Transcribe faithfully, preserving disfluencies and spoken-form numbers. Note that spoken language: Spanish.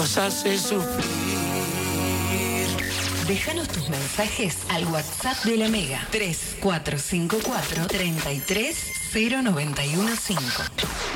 Nos hace sufrir. Déjanos tus mensajes al WhatsApp de la Mega tres cuatro cinco cuatro, tres tres cero nueve uno cinco.